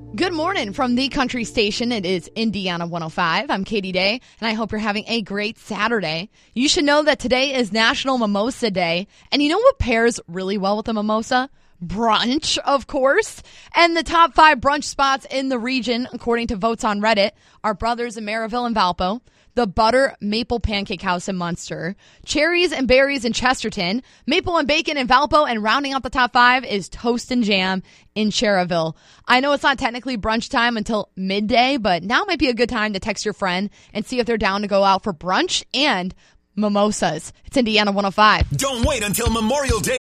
Good morning from the country station. It is Indiana 105. I'm Katie Day, and I hope you're having a great Saturday. You should know that today is National Mimosa Day. And you know what pairs really well with a mimosa? Brunch, of course. And the top 5 brunch spots in the region, according to votes on Reddit, are Brothers in Maryville and Valpo, the Butter Maple Pancake House in Munster, Cherries and Berries in Chesterton, Maple and Bacon in Valpo, and rounding out the top 5 is Toast and Jam in Cherryville. I know it's not technically brunch time until midday, but now might be a good time to text your friend and see if they're down to go out for brunch and mimosas. It's Indiana 105. Don't wait until Memorial Day